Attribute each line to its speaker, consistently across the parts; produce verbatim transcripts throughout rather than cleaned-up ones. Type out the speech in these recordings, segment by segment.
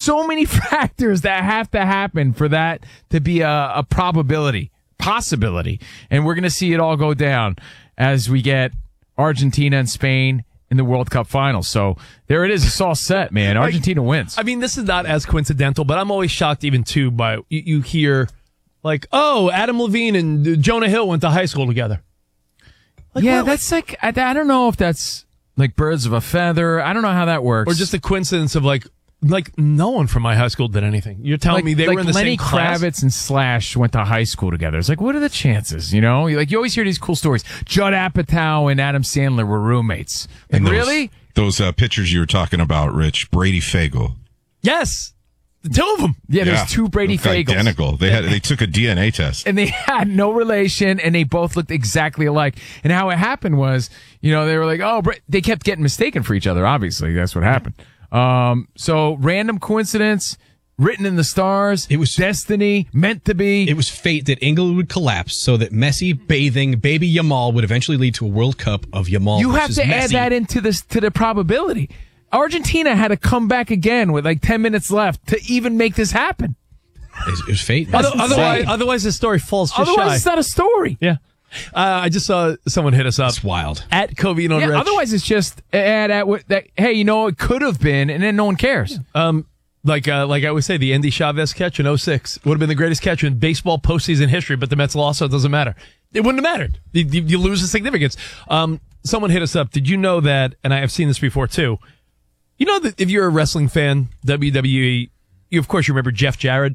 Speaker 1: so many factors that have to happen for that to be a, a probability, possibility. And we're going to see it all go down as we get Argentina and Spain in the World Cup finals. So there it is. It's all set, man. Argentina like, wins.
Speaker 2: I mean, this is not as coincidental, but I'm always shocked even too by you, you hear like, oh, Adam Levine and Jonah Hill went to high school together. Like,
Speaker 1: yeah,
Speaker 2: what?
Speaker 1: that's like, I, I don't know if that's like birds of a feather. I don't know how that works.
Speaker 2: Or just a coincidence of like, like no one from my high school did anything. You're telling
Speaker 1: like,
Speaker 2: me they
Speaker 1: like
Speaker 2: were in the
Speaker 1: Lenny
Speaker 2: same class?
Speaker 1: Kravitz and Slash went to high school together. It's like, what are the chances? You know, like you always hear these cool stories. Judd Apatow and Adam Sandler were roommates. Like,
Speaker 3: and those,
Speaker 1: really?
Speaker 3: Those uh, pictures you were talking about, Rich, Brady Fagel.
Speaker 2: Yes. The two of them.
Speaker 1: Yeah, there's yeah. two Brady Fagels.
Speaker 3: Identical. They had they took a D N A test.
Speaker 1: And they had no relation, and they both looked exactly alike. And how it happened was, you know, they were like, oh, they kept getting mistaken for each other, obviously. That's what happened. Um, so, random coincidence, written in the stars.
Speaker 4: It was
Speaker 1: destiny, meant to be.
Speaker 4: It was fate that England would collapse so that Messi bathing baby Yamal would eventually lead to a World Cup of Yamal.
Speaker 1: You have to
Speaker 4: Messi.
Speaker 1: add that into this to the probability. Argentina had to come back again with like ten minutes left to even make this happen.
Speaker 4: It was fate.
Speaker 2: Other, otherwise, otherwise, the story falls just
Speaker 1: otherwise,
Speaker 2: shy.
Speaker 1: it's not a story.
Speaker 2: Yeah. Uh, I just saw someone hit us up.
Speaker 4: It's wild.
Speaker 2: At Covino
Speaker 1: yeah,
Speaker 2: Rich.
Speaker 1: Otherwise, it's just at, at, at that, hey, you know, it could have been, and then no one cares.
Speaker 2: Yeah. Um, like uh, like I always say, the Andy Chavez catch in oh six would have been the greatest catch in baseball postseason history, but the Mets lost, so it doesn't matter. It wouldn't have mattered. You, you, you lose the significance. Um, someone hit us up. Did you know that, and I have seen this before too, you know that if you're a wrestling fan, W W E, you of course you remember Jeff Jarrett.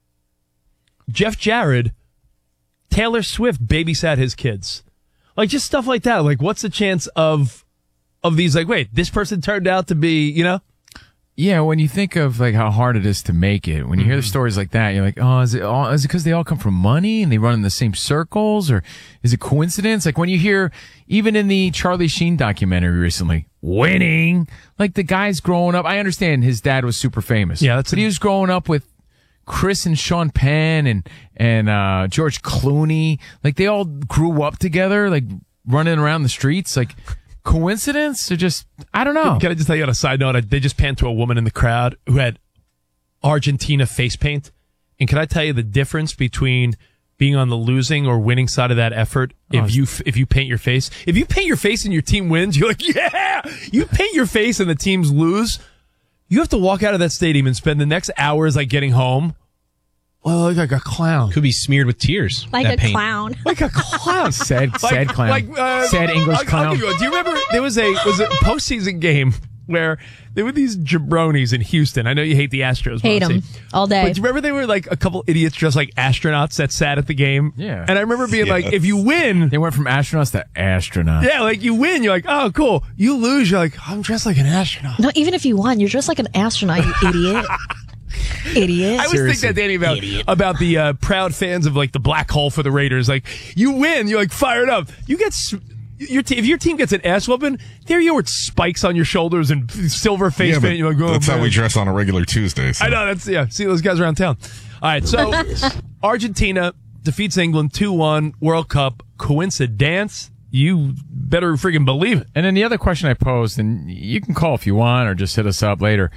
Speaker 2: Jeff Jarrett, Taylor Swift babysat his kids. Like just stuff like that. Like what's the chance of of these like, wait, this person turned out to be, you know?
Speaker 1: Yeah, when you think of like how hard it is to make it, when you mm-hmm. hear the stories like that, you're like, oh, is it all, is it because they all come from money and they run in the same circles, or is it coincidence? Like when you hear, even in the Charlie Sheen documentary recently, winning, like the guy's growing up. I understand his dad was super famous.
Speaker 2: Yeah, that's
Speaker 1: but
Speaker 2: a-
Speaker 1: he was growing up with Chris and Sean Penn and and uh, George Clooney. Like they all grew up together, like running around the streets, like. Coincidence or just, I don't know.
Speaker 2: Can I just tell you on a side note, I, they just panned to a woman in the crowd who had Argentina face paint. And can I tell you the difference between being on the losing or winning side of that effort if oh, you if you paint your face? If you paint your face and your team wins, you're like, yeah! You paint your face and the teams lose, you have to walk out of that stadium and spend the next hours like getting home. Well, like a clown.
Speaker 4: Could be smeared with tears.
Speaker 5: Like a
Speaker 4: paint.
Speaker 5: clown.
Speaker 2: Like a clown.
Speaker 1: Sad,
Speaker 2: like,
Speaker 1: sad clown.
Speaker 2: Like, uh,
Speaker 1: sad English
Speaker 2: I'll,
Speaker 1: clown.
Speaker 2: I'll give you one. Do you remember there was a was a postseason game where there were these jabronis in Houston? I know you hate the Astros.
Speaker 5: Hate them all day.
Speaker 2: But do you remember they were like a couple idiots dressed like astronauts that sat at the game?
Speaker 1: Yeah.
Speaker 2: And I remember being
Speaker 3: yeah.
Speaker 2: like, if you win.
Speaker 1: They went from astronauts to astronauts.
Speaker 2: Yeah, like you win, you're like, oh, cool. You lose, you're like, I'm dressed like an astronaut.
Speaker 5: No, even if you won, you're dressed like an astronaut, you idiot. Idiot.
Speaker 2: I always
Speaker 1: Seriously.
Speaker 2: think that, Danny, about,
Speaker 5: Idiot.
Speaker 2: about the uh, proud fans of like the black hole for the Raiders. Like, you win, you're like fired up. You get your te- if your team gets an ass whooping, there you are with spikes on your shoulders and silver face
Speaker 3: yeah,
Speaker 2: paint. You're like, oh,
Speaker 3: that's
Speaker 2: man.
Speaker 3: how we dress on a regular Tuesday. So.
Speaker 2: I know that's yeah. See those guys around town. All right, so Argentina defeats England two one World Cup. Coincidence? You better freaking believe it.
Speaker 1: And then the other question I posed, and you can call if you want or just hit us up later.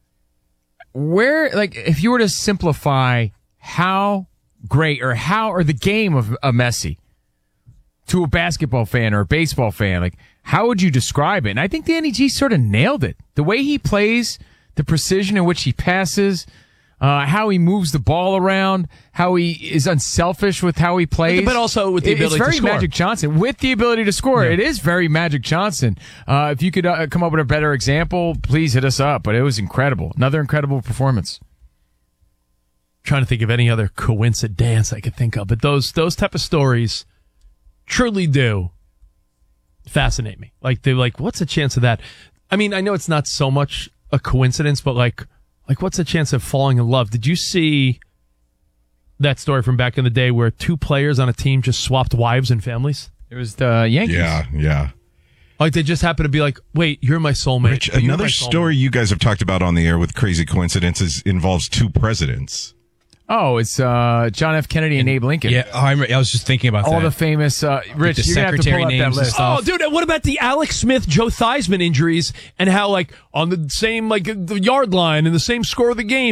Speaker 1: Where, like, if you were to simplify how great or how, or the game of a Messi to a basketball fan or a baseball fan, like, how would you describe it? And I think Danny G sort of nailed it. The way he plays, the precision in which he passes, uh, how he moves the ball around, how he is unselfish with how he plays.
Speaker 2: But also with the ability to score.
Speaker 1: It's very Magic Johnson. With the ability to score.
Speaker 2: Yeah.
Speaker 1: It is very Magic Johnson. Uh, if you could uh, come up with a better example, please hit us up. But it was incredible. Another incredible performance.
Speaker 2: Trying to think of any other coincidence I could think of. But those those type of stories truly do fascinate me. Like, they're like, what's the chance of that? I mean, I know it's not so much a coincidence, but like, like what's the chance of falling in love? Did you see that story from back in the day where two players on a team just swapped wives and families?
Speaker 1: It was the Yankees.
Speaker 3: Yeah, yeah.
Speaker 2: Like they just happened to be like, wait, you're my soulmate.
Speaker 3: Rich,
Speaker 2: You're
Speaker 3: another
Speaker 2: my soulmate.
Speaker 3: story you guys have talked about on the air with crazy coincidences involves two presidents.
Speaker 1: Oh, it's uh, John F. Kennedy and Abe Lincoln.
Speaker 4: Yeah, I, remember, I was just thinking about
Speaker 1: All
Speaker 4: that.
Speaker 1: the famous, uh, Rich,
Speaker 4: the
Speaker 1: you're going to have to
Speaker 4: secretary
Speaker 1: pull up that
Speaker 4: names and
Speaker 1: list.
Speaker 4: stuff.
Speaker 2: Oh, dude, and what about the Alex Smith, Joe Theismann injuries and how, like, on the same, like, the yard line and the same score of the game,